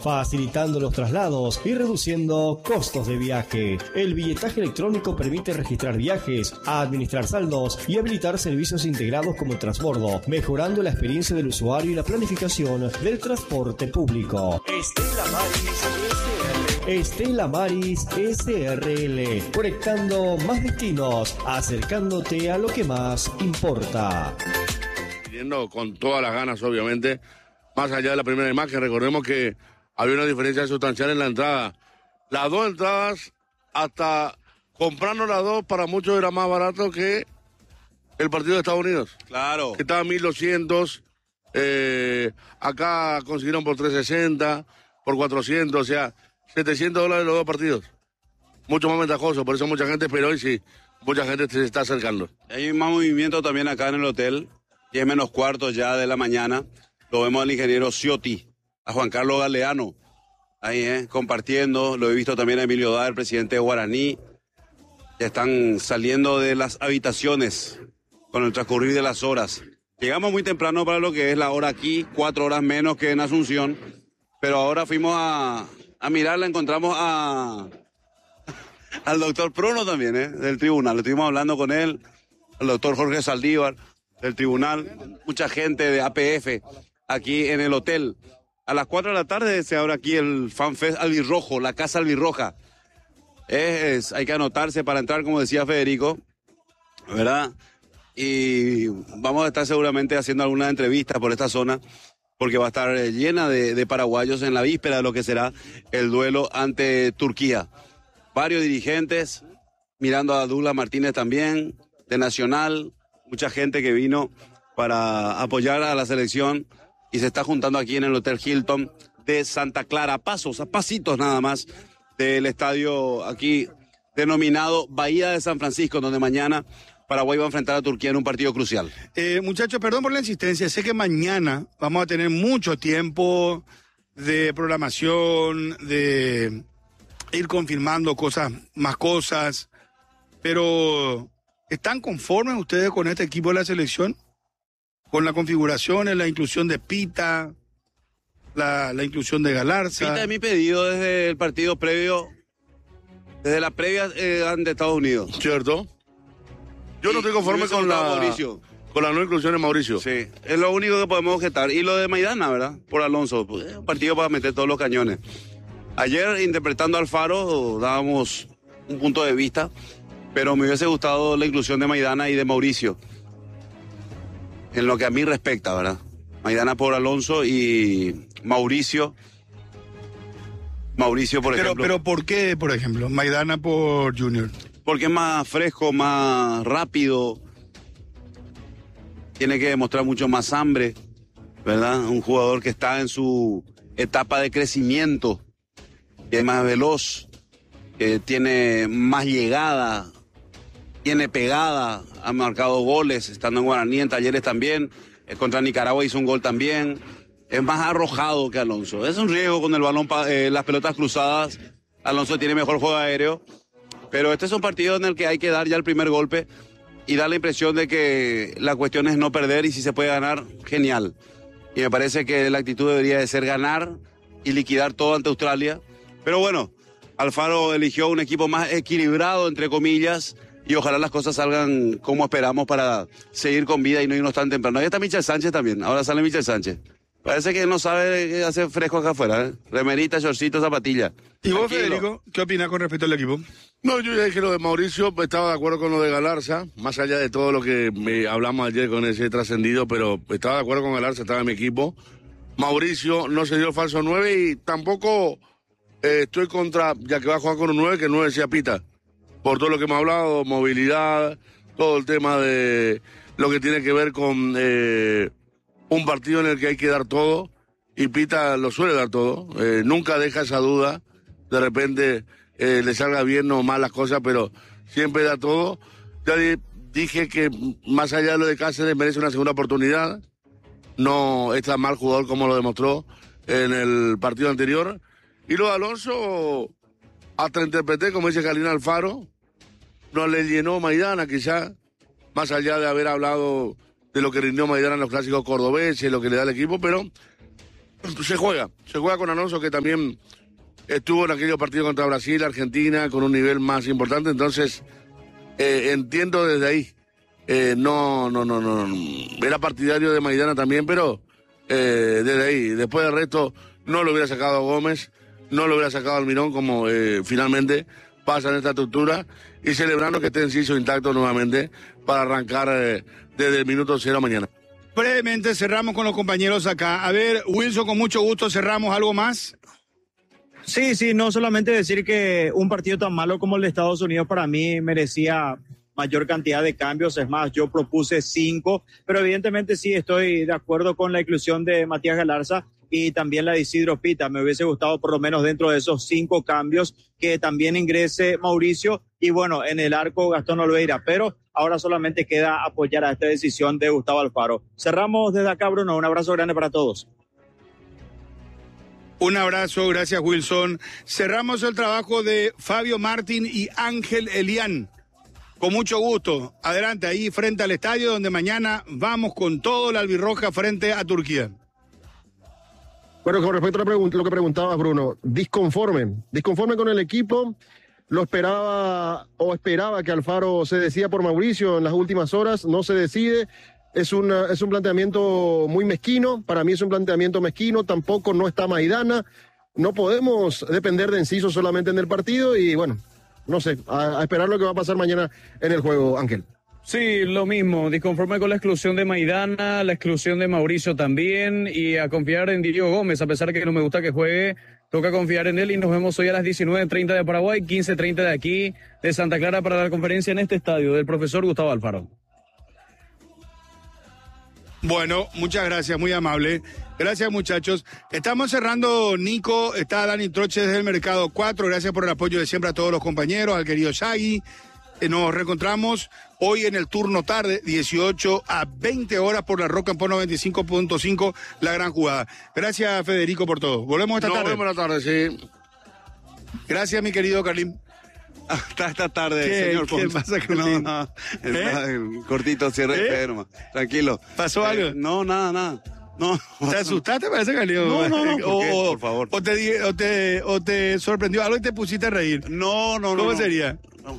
facilitando los traslados y reduciendo costos de viaje. El billetaje electrónico permite registrar viajes, administrar saldos y habilitar servicios integrados como el transbordo, mejorando la experiencia del usuario y la planificación del transporte público. Estela Maris SRL, conectando más destinos, acercándote a lo que más importa. Con todas las ganas, obviamente, más allá de la primera imagen, recordemos que había una diferencia sustancial en la entrada. Las dos entradas, hasta comprarnos las dos, para muchos era más barato que el partido de Estados Unidos. Claro. Que estaba 1.200, acá consiguieron por 360, por 400, o sea, $700 los dos partidos. Mucho más ventajoso, por eso mucha gente esperó y sí, mucha gente se está acercando. Hay más movimiento también acá en el hotel, 10 menos cuarto ya de la mañana. Lo vemos al ingeniero Ciotti, a Juan Carlos Galeano, ahí compartiendo. Lo he visto también a Emilio Dá, el presidente de Guaraní. Ya están saliendo de las habitaciones con el transcurrir de las horas. Llegamos muy temprano para lo que es la hora aquí, 4 horas menos que en Asunción, pero ahora fuimos a mirarla, encontramos al doctor Pruno también, del tribunal. Estuvimos hablando con él, el doctor Jorge Saldívar, del tribunal, mucha gente de APF aquí en el hotel. A las 4 de la tarde se abre aquí el FanFest Albirrojo, la Casa Albirroja. Hay que anotarse para entrar, como decía Federico, ¿verdad? Y vamos a estar seguramente haciendo algunas entrevistas por esta zona, porque va a estar llena de paraguayos en la víspera de lo que será el duelo ante Turquía. Varios dirigentes, mirando a Douglas Martínez también, de Nacional, mucha gente que vino para apoyar a la selección y se está juntando aquí en el Hotel Hilton de Santa Clara, a pasitos nada más del estadio aquí denominado Bahía de San Francisco, donde mañana Paraguay va a enfrentar a Turquía en un partido crucial. Muchachos, perdón por la insistencia. Sé que mañana vamos a tener mucho tiempo de programación, de ir confirmando más cosas, pero ¿están conformes ustedes con este equipo de la selección? Con la configuración, la inclusión de Pita, la inclusión de Galarza. Pita es mi pedido desde el partido previo, desde la previa ante Estados Unidos. ¿Cierto? Yo no estoy conforme con la no inclusión de Mauricio. Sí, es lo único que podemos objetar. Y lo de Maidana, ¿verdad? Por Alonso, pues, un partido para meter todos los cañones. Ayer, interpretando a Alfaro, dábamos un punto de vista, pero me hubiese gustado la inclusión de Maidana y de Mauricio. En lo que a mí respecta, ¿verdad? Maidana por Alonso y Mauricio, por ejemplo. Pero ¿por qué, por ejemplo, Maidana por Junior? Porque es más fresco, más rápido, tiene que demostrar mucho más hambre, ¿verdad? Un jugador que está en su etapa de crecimiento, que es más veloz, que tiene más llegada, tiene pegada, ha marcado goles, estando en Guaraní, en Talleres también, contra Nicaragua hizo un gol también, es más arrojado que Alonso. Es un riesgo con el balón, las pelotas cruzadas, Alonso tiene mejor juego aéreo. Pero este es un partido en el que hay que dar ya el primer golpe y dar la impresión de que la cuestión es no perder y si se puede ganar, genial. Y me parece que la actitud debería de ser ganar y liquidar todo ante Australia. Pero bueno, Alfaro eligió un equipo más equilibrado, entre comillas, y ojalá las cosas salgan como esperamos para seguir con vida y no irnos tan temprano. Ahí está Michel Sánchez también, ahora sale Michel Sánchez. Parece que no sabe qué hacer fresco acá afuera, Remerita, shortcito, zapatilla. ¿Y vos, Federico, qué opinas con respecto al equipo? No, yo ya dije lo de Mauricio, estaba de acuerdo con lo de Galarza, más allá de todo lo que hablamos ayer con ese trascendido, pero estaba de acuerdo con Galarza, estaba en mi equipo. Mauricio no se dio el falso 9 y tampoco estoy contra, ya que va a jugar con un 9, que el 9 sea Pita. Por todo lo que hemos hablado, movilidad, todo el tema de lo que tiene que ver con un partido en el que hay que dar todo, y Pita lo suele dar todo, nunca deja esa duda, de repente le salga bien o mal las cosas, pero siempre da todo. Ya dije que más allá de lo de Cáceres merece una segunda oportunidad, no es tan mal jugador como lo demostró en el partido anterior. Y lo de Alonso, hasta interpreté, como dice Carolina Alfaro, no le llenó Maidana quizá, más allá de haber hablado de lo que rindió Maidana en los clásicos cordobeses, lo que le da al equipo, pero se juega con Alonso, que también estuvo en aquellos partidos contra Brasil, Argentina, con un nivel más importante, entonces entiendo desde ahí. No, era partidario de Maidana también, pero desde ahí, después del resto, no lo hubiera sacado a Gómez, no lo hubiera sacado a Almirón, como finalmente pasa en esta estructura, y celebrando que esté Enciso intacto nuevamente para arrancar desde el minuto 0 mañana. Brevemente cerramos con los compañeros acá. A ver, Wilson, con mucho gusto cerramos. ¿Algo más? Sí, no solamente decir que un partido tan malo como el de Estados Unidos para mí merecía mayor cantidad de cambios. Es más, yo propuse 5, pero evidentemente sí estoy de acuerdo con la inclusión de Matías Galarza y también la de Isidro Pita. Me hubiese gustado por lo menos dentro de esos 5 cambios que también ingrese Mauricio y bueno, en el arco Gastón Olveira, pero ahora solamente queda apoyar a esta decisión de Gustavo Alfaro. Cerramos desde acá, Bruno. Un abrazo grande para todos. Un abrazo, gracias Wilson. Cerramos el trabajo de Fabio Martín y Ángel Elián. Con mucho gusto. Adelante, ahí frente al estadio, donde mañana vamos con todo la albirroja frente a Turquía. Bueno, con respecto a lo que preguntabas, Bruno, disconforme con el equipo, esperaba que Alfaro se decida por Mauricio en las últimas horas, no se decide. Es un planteamiento muy mezquino, para mí es un planteamiento mezquino, tampoco no está Maidana, no podemos depender de Enciso solamente en el partido y bueno, no sé, a esperar lo que va a pasar mañana en el juego, Ángel. Sí, lo mismo, disconforme con la exclusión de Maidana, la exclusión de Mauricio también y a confiar en Diego Gómez, a pesar de que no me gusta que juegue, toca confiar en él y nos vemos hoy a las 19:30 de Paraguay, 15:30 de aquí, de Santa Clara para la conferencia en este estadio del profesor Gustavo Alfaro. Bueno, muchas gracias, muy amable. Gracias, muchachos. Estamos cerrando, Nico, está Dani Troche desde el Mercado 4. Gracias por el apoyo de siempre a todos los compañeros, al querido Shaggy. Nos reencontramos hoy en el turno tarde, 18 a 20 horas por la Rock and Pop 95.5, la gran jugada. Gracias, Federico, por todo. Volvemos esta tarde. Nos vemos esta tarde, sí. Gracias, mi querido Carlín. Hasta esta tarde, señor Ponce. ¿Qué pasa, Carlín? No, cortito cierre de Pedro, tranquilo. ¿Pasó algo? No, nada. No. ¿Te asustaste, parece, Carlín? No, por favor. O te sorprendió algo y te pusiste a reír. No. ¿Cómo sería? No.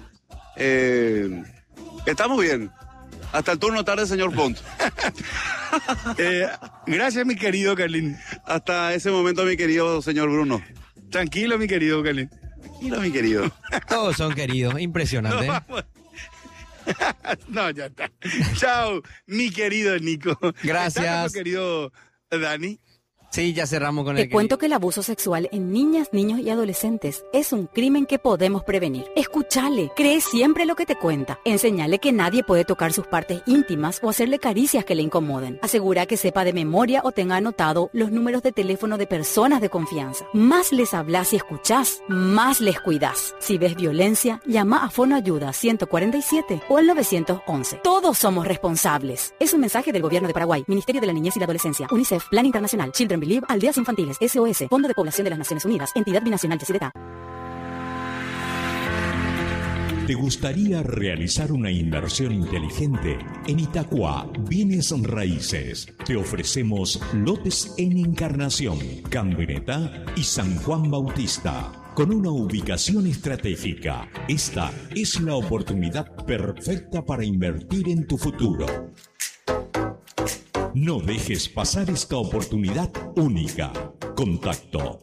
Estamos bien. Hasta el turno tarde, señor Ponce. Gracias, mi querido Carlín. Hasta ese momento, mi querido señor Bruno. Tranquilo, mi querido Carlín. Tranquilo, mi querido. Todos son queridos, impresionante. No, ya está. Chao, mi querido Nico. Gracias. Querido Dani. Sí, ya cerramos con el... Te cuento que el abuso sexual en niñas, niños y adolescentes es un crimen que podemos prevenir. Escúchale, cree siempre lo que te cuenta. Enséñale que nadie puede tocar sus partes íntimas o hacerle caricias que le incomoden. Asegura que sepa de memoria o tenga anotado los números de teléfono de personas de confianza. Más les hablas y escuchás, más les cuidás. Si ves violencia, llama a Fono Ayuda 147 o al 911. Todos somos responsables. Es un mensaje del Gobierno de Paraguay, Ministerio de la Niñez y la Adolescencia, UNICEF, Plan Internacional, Children Believe, Aldeas Infantiles, SOS, Fondo de Población de las Naciones Unidas, Entidad Binacional Yacyretá. ¿Te gustaría realizar una inversión inteligente? En Itacua, Bienes Raíces. Te ofrecemos lotes en Encarnación, Cambreta y San Juan Bautista. Con una ubicación estratégica, esta es la oportunidad perfecta para invertir en tu futuro. No dejes pasar esta oportunidad única. Contacto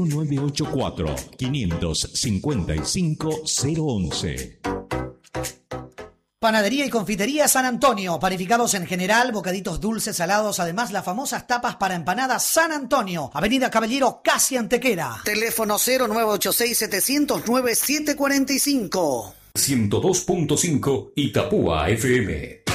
0984-555-011. Panadería y confitería San Antonio, panificados en general, bocaditos dulces, salados, además las famosas tapas para empanadas San Antonio, Avenida Caballero, casi Antequera. Teléfono 0986-709-745. 102.5 Itapúa FM.